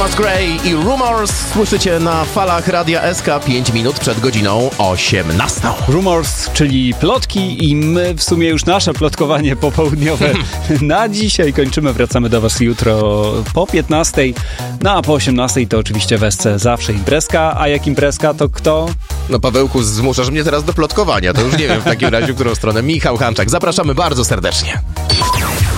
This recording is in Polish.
Thomas Gray i Rumors słyszycie na falach Radia SK 5 minut przed godziną 18. Rumors, czyli plotki i my w sumie już nasze plotkowanie popołudniowe na dzisiaj kończymy. Wracamy do was jutro po 15, no a po 18 to oczywiście w SC zawsze imprezka, a jak imprezka to kto? No Pawełku, zmuszasz mnie teraz do plotkowania, to już nie wiem w takim razie, w którą stronę. Michał Hanczak, zapraszamy bardzo serdecznie.